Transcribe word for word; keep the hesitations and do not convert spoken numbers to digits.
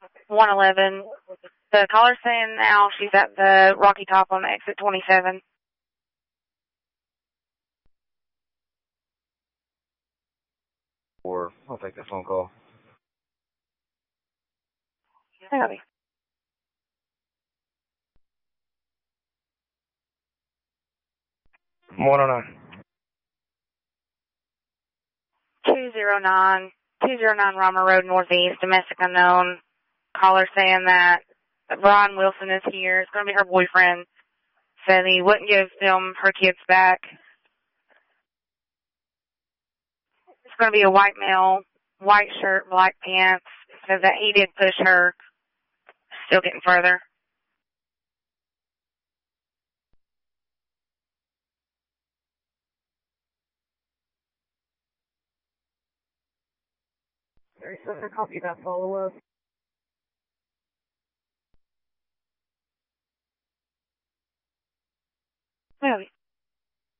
one eleven. The caller's saying now she's at the Rocky Top on exit twenty-seven. Or I'll take the phone call. Copy. one oh nine. two zero nine, two zero nine Romer Road Northeast, domestic unknown. Caller saying that Brian Wilson is here. It's going to be her boyfriend. Said he wouldn't give them her kids back. It's going to be a white male, white shirt, black pants. Says that he did push her. Still getting further. thirty-seven, copy that follow-up. Really?